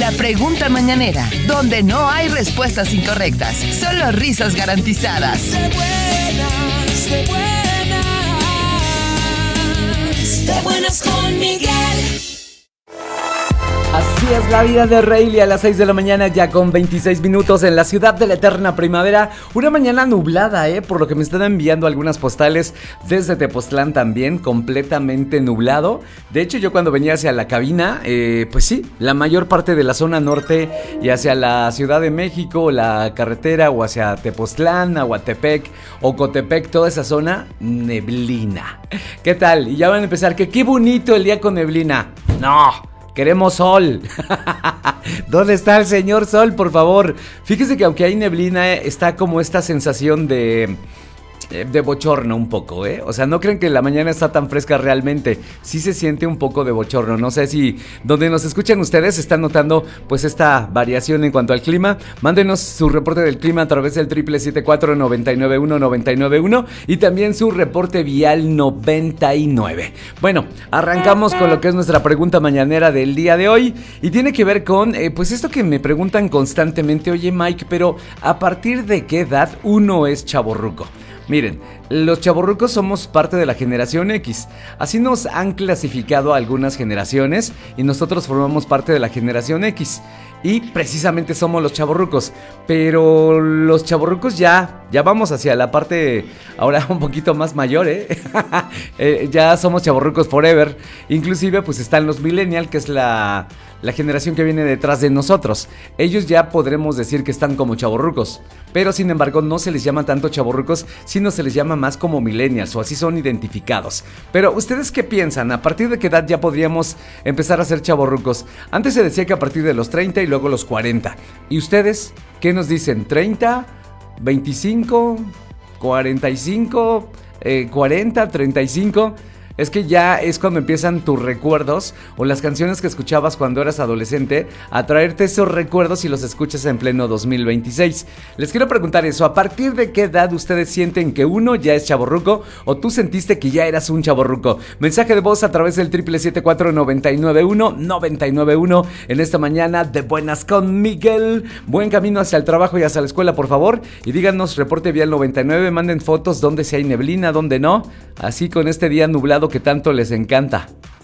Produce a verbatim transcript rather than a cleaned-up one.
La pregunta mañanera, donde no hay respuestas incorrectas, solo risas garantizadas. De buenas, de buenas, de buenas con Miguel. Así es la vida de Rayleigh a las seis de la mañana, ya con veintiséis minutos en la ciudad de la eterna primavera. Una mañana nublada, eh, por lo que me están enviando algunas postales desde Tepoztlán también, completamente nublado. De hecho, yo cuando venía hacia la cabina, eh, pues sí, la mayor parte de la zona norte y hacia la Ciudad de México, la carretera, o hacia Tepoztlán, Aguatepec, Ocotepec, toda esa zona, neblina. ¿Qué tal? Y ya van a empezar, que qué bonito el día con neblina. No. Queremos sol. ¿Dónde está el señor sol, por favor? Fíjese que aunque hay neblina, está como esta sensación de... de bochorno un poco, ¿eh? O sea, no creen que la mañana está tan fresca realmente. Sí se siente un poco de bochorno. No sé si donde nos escuchan ustedes están notando pues esta variación en cuanto al clima. Mándenos su reporte del clima a través del triple siete cuatro, noventa y nueve uno, noventa y nueve uno y también su reporte vial noventa y nueve. Bueno, arrancamos con lo que es nuestra pregunta mañanera del día de hoy y tiene que ver con, eh, pues esto que me preguntan constantemente. Oye, Mike, pero ¿a partir de qué edad uno es chavorruco? Miren, los chavorrucos somos parte de la generación X. Así nos han clasificado algunas generaciones y nosotros formamos parte de la generación X. Y precisamente somos los chavorrucos. Pero los chavorrucos ya, ya vamos hacia la parte ahora un poquito más mayor, ¿eh? eh ya somos chavorrucos forever. Inclusive pues están los millennials, que es la... la generación que viene detrás de nosotros. Ellos ya podremos decir que están como chavorrucos, pero sin embargo no se les llama tanto chavorrucos, sino se les llama más como millennials, o así son identificados. Pero ¿ustedes qué piensan? ¿A partir de qué edad ya podríamos empezar a ser chavorrucos? Antes se decía que a partir de los treinta y luego los cuarenta. ¿Y ustedes qué nos dicen? ¿treinta? ¿veinticinco? ¿cuarenta y cinco? Eh, ¿cuarenta? ¿treinta y cinco? Es que ya es cuando empiezan tus recuerdos o las canciones que escuchabas cuando eras adolescente a traerte esos recuerdos y los escuchas en pleno dos mil veintiséis. Les quiero preguntar eso, ¿a partir de qué edad ustedes sienten que uno ya es chavorruco o tú sentiste que ya eras un chavorruco? Mensaje de voz a través del triple siete cuatro, noventa y nueve uno, noventa y nueve uno en esta mañana de buenas con Miguel. Buen camino hacia el trabajo y hacia la escuela, por favor, y díganos reporte vial noventa y nueve, manden fotos donde si hay neblina, donde no, así con este día nublado que tanto les encanta.